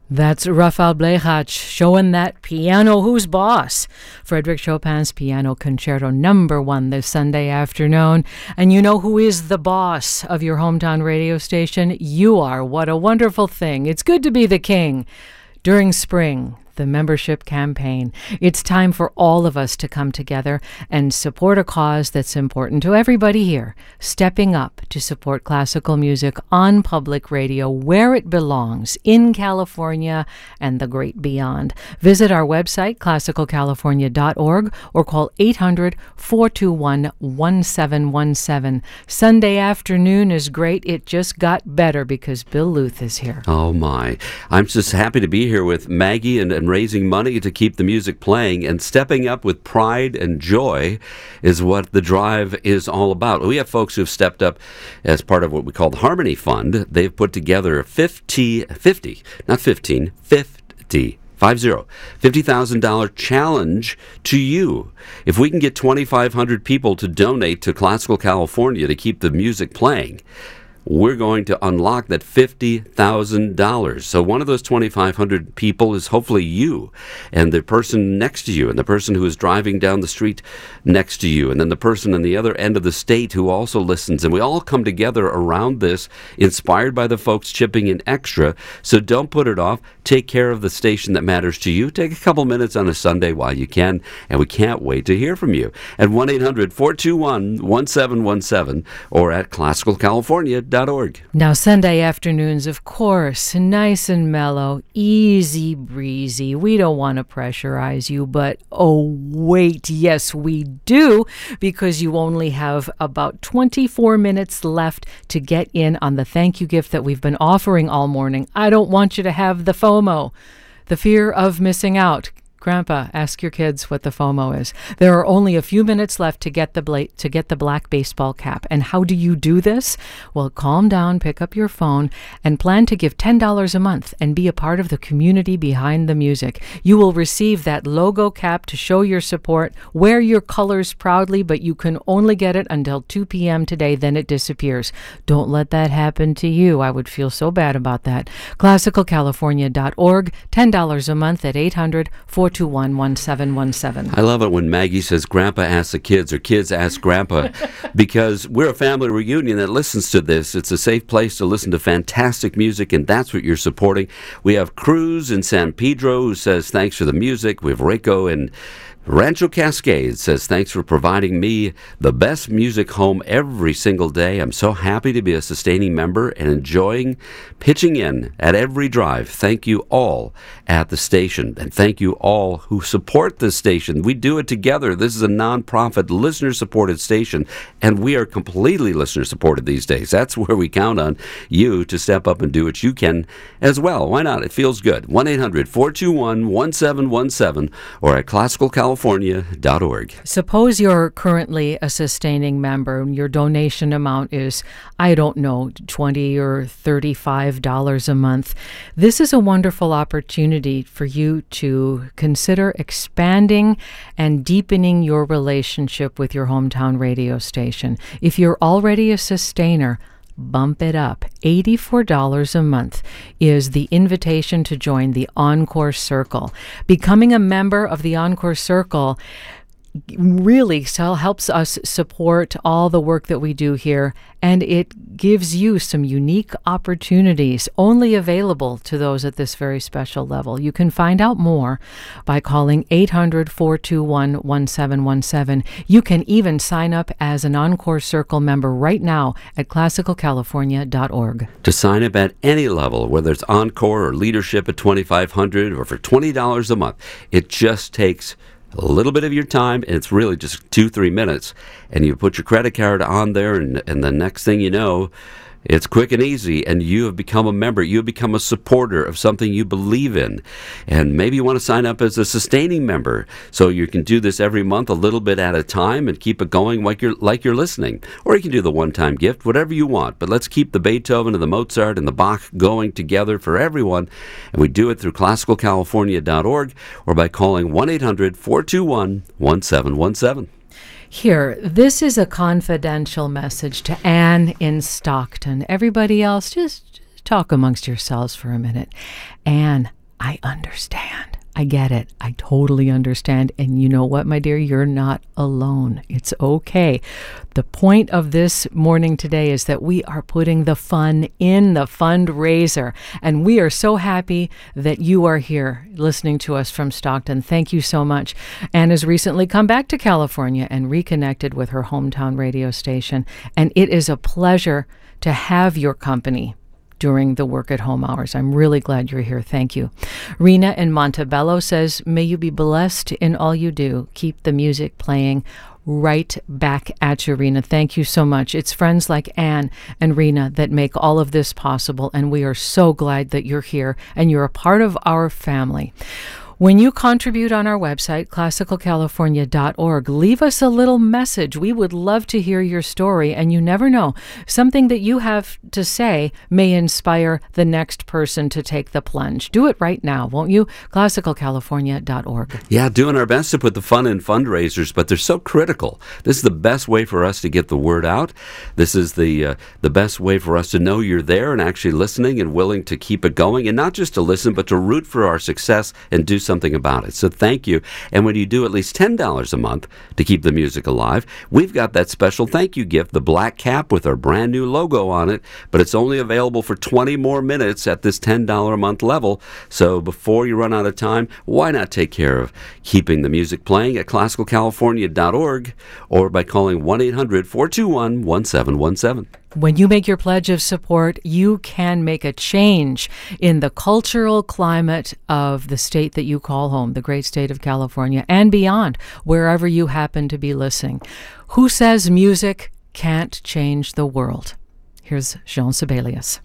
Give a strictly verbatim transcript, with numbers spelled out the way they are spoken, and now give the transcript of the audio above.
That's Rafael Blechach showing that piano who's boss. Frédéric Chopin's Piano Concerto number one this Sunday afternoon. And you know who is the boss of your hometown radio station? You are. What a wonderful thing. It's good to be the king. During spring, the membership campaign, it's time for all of us to come together and support a cause that's important to everybody here, stepping up to support classical music on public radio where it belongs, in California and the great beyond. Visit our website, classical california dot org, or call eight hundred, four two one, one seven one seven. Sunday afternoon is great. It just got better because Bill Luth is here. Oh, my. I'm just happy to be here with Maggie and, and raising money to keep the music playing, and stepping up with pride and joy is what the drive is all about. We have folks who've stepped up as part of what we call the Harmony Fund. They've put together fifty, fifty, not fifteen, fifty, five zero, fifty thousand dollars challenge to you. If we can get twenty-five hundred people to donate to Classical California to keep the music playing, we're going to unlock that fifty thousand dollars. So one of those twenty-five hundred people is hopefully you, and the person next to you, and the person who is driving down the street next to you, and then the person on the other end of the state who also listens. And we all come together around this, inspired by the folks chipping in extra. So don't put it off. Take care of the station that matters to you. Take a couple minutes on a Sunday while you can, and we can't wait to hear from you at one eight hundred, four two one, one seven one seven or at classical california dot org. Now, Sunday afternoons, of course, nice and mellow, easy breezy. We don't want to pressurize you, but oh, wait, yes, we do, because you only have about twenty-four minutes left to get in on the thank you gift that we've been offering all morning. I don't want you to have the FOMO, the fear of missing out. Grandpa, ask your kids what the FOMO is. There are only a few minutes left to get the bla- to get the black baseball cap. And how do you do this? Well, calm down, pick up your phone, and plan to give ten dollars a month and be a part of the community behind the music. You will receive that logo cap to show your support. Wear your colors proudly, but you can only get it until two p.m. today, then it disappears. Don't let that happen to you. I would feel so bad about that. classical california dot org, ten dollars a month at eight hundred, four two one, one seven one seven. I love it when Maggie says Grandpa asks the kids or kids ask Grandpa, because we're a family reunion that listens to this. It's a safe place to listen to fantastic music, and that's what you're supporting. We have Cruz in San Pedro who says thanks for the music. We have Rico in Rancho Cascades says, thanks for providing me the best music home every single day. I'm so happy to be a sustaining member and enjoying pitching in at every drive. Thank you all at the station, and thank you all who support this station. We do it together. This is a nonprofit, listener-supported station, and we are completely listener-supported these days. That's where we count on you to step up and do what you can as well. Why not? It feels good. one eight hundred, four two one, one seven one seven or at classical california dot org. Suppose you're currently a sustaining member and your donation amount is, I don't know, twenty or thirty-five dollars a month. This is a wonderful opportunity for you to consider expanding and deepening your relationship with your hometown radio station. If you're already a sustainer, bump it up. eighty-four dollars a month is the invitation to join the Encore Circle. Becoming a member of the Encore Circle really helps us support all the work that we do here, and it gives you some unique opportunities only available to those at this very special level. You can find out more by calling eight hundred, four two one, one seven one seven. You can even sign up as an Encore Circle member right now at classical california dot org. To sign up at any level, whether it's Encore or Leadership at twenty-five hundred dollars or for twenty dollars a month, it just takes a little bit of your time, and it's really just two, three minutes, and you put your credit card on there, and, and the next thing you know, it's quick and easy, and you have become a member. You have become a supporter of something you believe in. And maybe you want to sign up as a sustaining member, so you can do this every month a little bit at a time and keep it going like you're, like you're listening. Or you can do the one-time gift, whatever you want. But let's keep the Beethoven and the Mozart and the Bach going together for everyone. And we do it through classical california dot org or by calling one eight hundred, four two one, one seven one seven. Here, this is a confidential message to Anne in Stockton. Everybody else, just talk amongst yourselves for a minute. And I understand. I get it. I totally understand. And you know what, my dear? You're not alone. It's okay. The point of this morning today is that we are putting the fun in the fundraiser. And we are so happy that you are here listening to us from Stockton. Thank you so much. Anne has recently come back to California and reconnected with her hometown radio station. And it is a pleasure to have your company during the work at home hours. I'm really glad you're here. Thank you. Rena in Montebello says, may you be blessed in all you do. Keep the music playing. Right back at you, Rena. Thank you so much. It's friends like Anne and Rena that make all of this possible, and we are so glad that you're here and you're a part of our family. When you contribute on our website, classical california dot org, leave us a little message. We would love to hear your story, and you never know, something that you have to say may inspire the next person to take the plunge. Do it right now, won't you? classical california dot org. Yeah, doing our best to put the fun in fundraisers, but they're so critical. This is the best way for us to get the word out. This is the uh, the best way for us to know you're there and actually listening and willing to keep it going, and not just to listen, but to root for our success and do something about it. So thank you. And when you do at least ten dollars a month to keep the music alive, we've got that special thank you gift, the black cap with our brand new logo on it, but it's only available for twenty more minutes at this ten dollars a month level. So before you run out of time, why not take care of keeping the music playing at classical california dot org or by calling one eight hundred four two one one seven one seven. When you make your pledge of support, you can make a change in the cultural climate of the state that you call home, the great state of California, and beyond, wherever you happen to be listening. Who says music can't change the world? Here's Jean Sibelius.